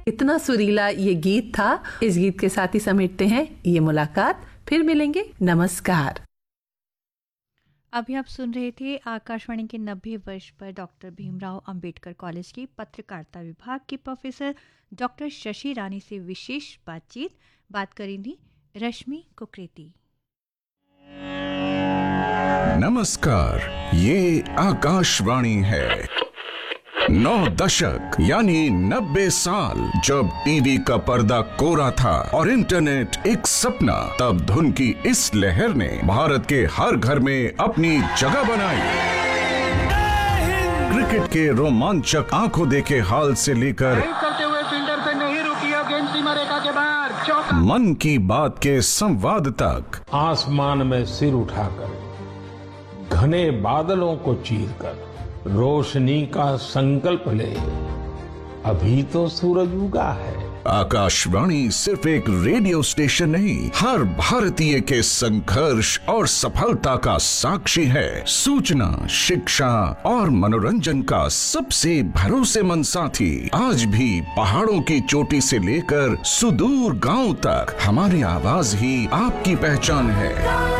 इतना सुरीला ये गीत था। इस गीत के साथ ही समेटते हैं ये मुलाकात। फिर मिलेंगे। नमस्कार। अभी आप सुन रहे थे आकाशवाणी के 90 वर्ष पर डॉक्टर भीमराव अंबेडकर कॉलेज की पत्रकारिता विभाग की प्रोफेसर डॉक्टर शशि रानी से विशेष बात करेंगी रश्मि कुकरेती। नमस्कार, ये आकाशवाणी है। 9 दशक यानी 90 साल जब टीवी का पर्दा कोरा था और इंटरनेट एक सपना, तब धुन की इस लहर ने भारत के हर घर में अपनी जगह बनाई। क्रिकेट के रोमांचक आंखों देखे हाल से लेकर करते हुए फील्डर पे नहीं रुकी, गेंद सीमा रेखा के बाहर, चौका। मन की बात के संवाद तक, आसमान में सिर उठाकर घने बादलों को चीरकर रोशनी का संकल्प ले, अभी तो सूरज उगा है। आकाशवाणी सिर्फ एक रेडियो स्टेशन नहीं, हर भारतीय के संघर्ष और सफलता का साक्षी है। सूचना, शिक्षा और मनोरंजन का सबसे भरोसेमंद साथी। आज भी पहाड़ों की चोटी से लेकर सुदूर गांव तक हमारी आवाज ही आपकी पहचान है।